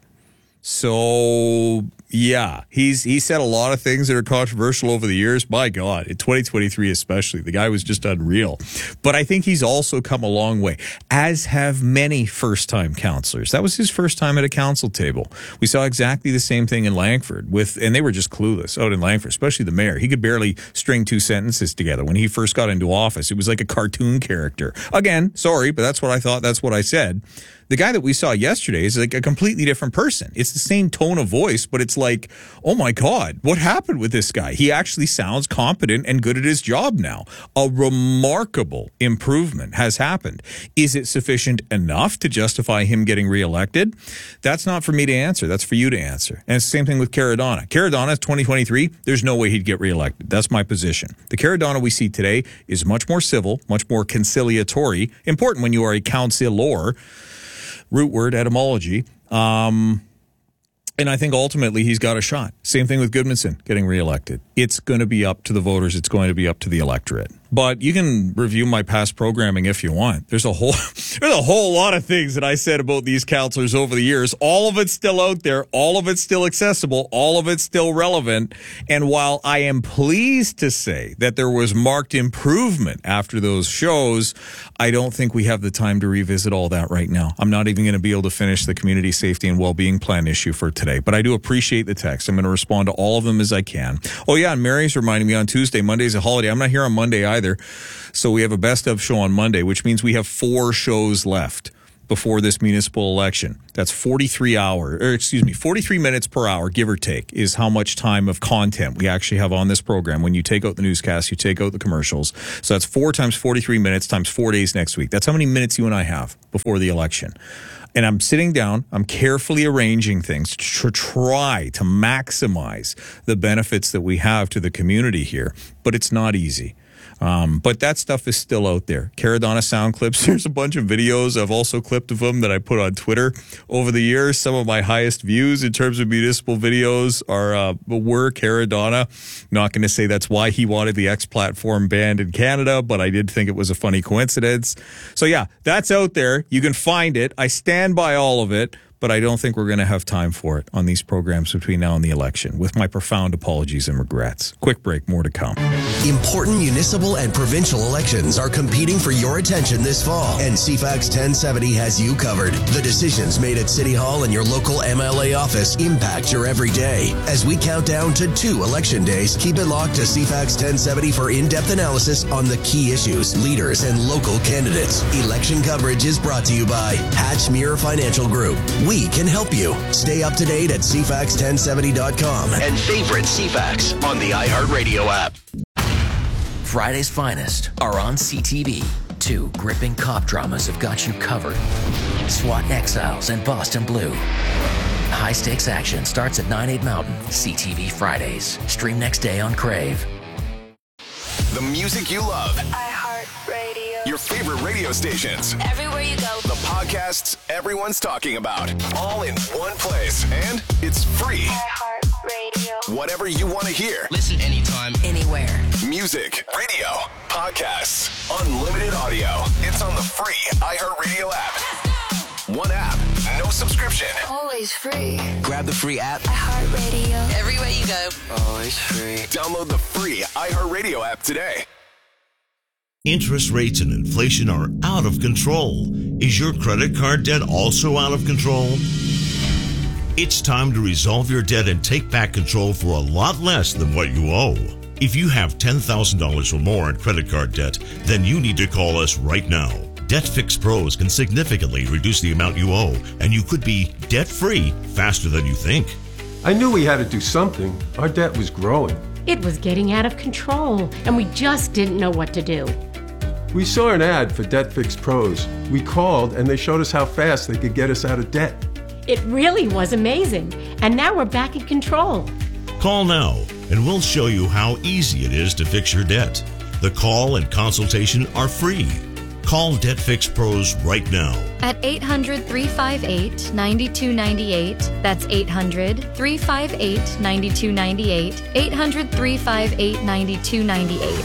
So, yeah, he's he said a lot of things that are controversial over the years. My God, in twenty twenty-three especially, the guy was just unreal. But I think he's also come a long way, as have many first-time councillors. That was his first time at a council table. We saw exactly the same thing in Langford, with, and they were just clueless out in Langford, especially the mayor. He could barely string two sentences together when he first got into office. It was like a cartoon character. Again, sorry, but that's what I thought. That's what I said. The guy that we saw yesterday is like a completely different person. It's the same tone of voice, but it's like, oh my God, what happened with this guy? He actually sounds competent and good at his job now. A remarkable improvement has happened. Is it sufficient enough to justify him getting reelected? That's not for me to answer. That's for you to answer. And it's the same thing with Caradonna. Caradonna, twenty twenty-three, there's no way he'd get reelected. That's my position. The Caradonna we see today is much more civil, much more conciliatory, important when you are a councilor, root word etymology. Um, and I think ultimately he's got a shot. Same thing with Goodmanson getting reelected. It's going to be up to the voters. It's going to be up to the electorate. But you can review my past programming if you want. There's a whole there's a whole lot of things that I said about these counselors over the years. All of it's still out there. All of it's still accessible. All of it's still relevant. And while I am pleased to say that there was marked improvement after those shows, I don't think we have the time to revisit all that right now. I'm not even going to be able to finish the community safety and well-being plan issue for today. But I do appreciate the text. I'm going to respond to all of them as I can. Oh, yeah, and Mary's reminding me on Tuesday. Monday's a holiday. I'm not here on Monday either. So we have a best of show on Monday, which means we have four shows left before this municipal election. That's forty-three hours, or excuse me, forty-three minutes per hour, give or take, is how much time of content we actually have on this program. When you take out the newscast, you take out the commercials. So that's four times forty-three minutes times four days next week. That's how many minutes you and I have before the election. And I'm sitting down, I'm carefully arranging things to try to maximize the benefits that we have to the community here. But it's not easy. Um, but that stuff is still out there. Caradonna sound clips. There's a bunch of videos I've also clipped of them that I put on Twitter over the years. Some of my highest views in terms of municipal videos are uh, were Caradonna. Not going to say that's why he wanted the X platform banned in Canada, but I did think it was a funny coincidence. So yeah, that's out there. You can find it. I stand by all of it. But I don't think we're going to have time for it on these programs between now and the election, with my profound apologies and regrets. Quick break, more to come. Important municipal and provincial elections are competing for your attention this fall, and C FAX ten seventy has you covered. The decisions made at City Hall and your local M L A office impact your everyday. As we count down to two election days, keep it locked to C FAX ten seventy for in-depth analysis on the key issues, leaders, and local candidates. Election coverage is brought to you by Hatchmere Financial Group. We can help you. Stay up to date at C FAX ten seventy dot com and favorite C FAX on the iHeartRadio app. Friday's finest are on C T V. Two gripping cop dramas have got you covered. SWAT Exiles and Boston Blue. High-stakes action starts at nine, eight Mountain. C T V Fridays. Stream next day on Crave. The music you love. iHeartRadio. Your favorite radio stations. Everywhere you go. The podcasts everyone's talking about. All in one place. And it's free. iHeartRadio. Whatever you want to hear. Listen anytime, anywhere. Music, radio, podcasts, unlimited audio. It's on the free iHeartRadio app. One app, no subscription. Always free. Grab the free app. iHeartRadio. Everywhere you go. Always free. Download the free iHeartRadio app today. Interest rates and inflation are out of control. Is your credit card debt also out of control? It's time to resolve your debt and take back control for a lot less than what you owe. If you have ten thousand dollars or more in credit card debt, then you need to call us right now. Debt Fix Pros can significantly reduce the amount you owe, and you could be debt-free faster than you think. I knew we had to do something. Our debt was growing. It was getting out of control, and we just didn't know what to do. We saw an ad for Debt Fix Pros. We called, and they showed us how fast they could get us out of debt. It really was amazing, and now we're back in control. Call now, and we'll show you how easy it is to fix your debt. The call and consultation are free. Call Debt Fix Pros right now. At eight hundred, three five eight, nine two nine eight. That's eight hundred, three five eight, nine two nine eight. eight hundred, three five eight, nine two nine eight.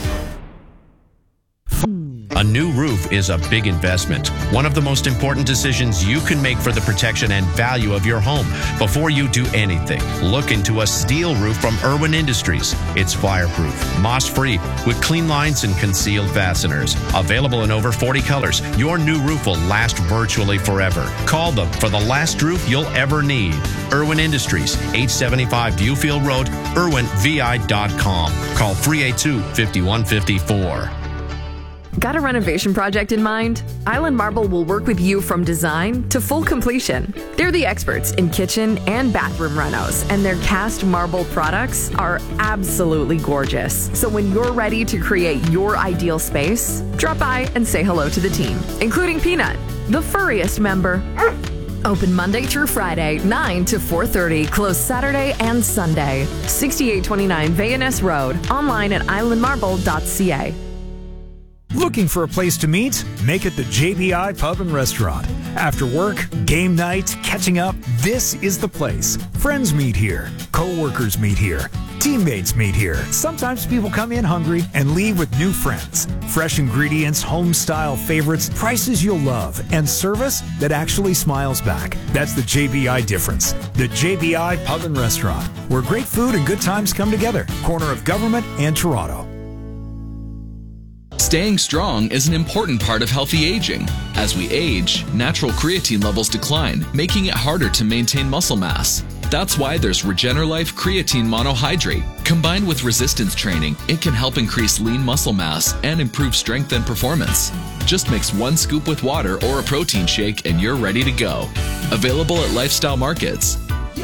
A new roof is a big investment. One of the most important decisions you can make for the protection and value of your home. Before you do anything, look into a steel roof from Irwin Industries. It's fireproof, moss-free, with clean lines and concealed fasteners. Available in over forty colors, your new roof will last virtually forever. Call them for the last roof you'll ever need. Irwin Industries, eight seventy-five Viewfield Road, irwin v i dot com. Call three eight two, five one five four. Got a renovation project in mind? Island Marble will work with you from design to full completion. They're the experts in kitchen and bathroom renos, and their cast marble products are absolutely gorgeous. So when you're ready to create your ideal space, drop by and say hello to the team, including Peanut, the furriest member. Open Monday through Friday, nine to four thirty. Closed Saturday and Sunday. sixty-eight twenty-nine Van Ness Road. Online at island marble dot c a. Looking for a place to meet? Make it the J B I Pub and Restaurant. After work, game night, catching up, this is the place. Friends meet here. Co-workers meet here. Teammates meet here. Sometimes people come in hungry and leave with new friends. Fresh ingredients, home-style favorites, prices you'll love, and service that actually smiles back. That's the J B I difference. The J B I Pub and Restaurant, where great food and good times come together. Corner of Government and Toronto. Staying strong is an important part of healthy aging. As we age, natural creatine levels decline, making it harder to maintain muscle mass. That's why there's Regenerlife Creatine Monohydrate. Combined with resistance training, it can help increase lean muscle mass and improve strength and performance. Just mix one scoop with water or a protein shake and you're ready to go. Available at Lifestyle Markets.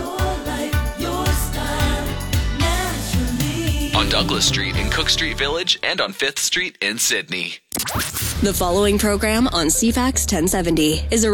On Douglas Street in Cook Street Village and on fifth Street in Sydney. The following program on C FAX ten seventy is a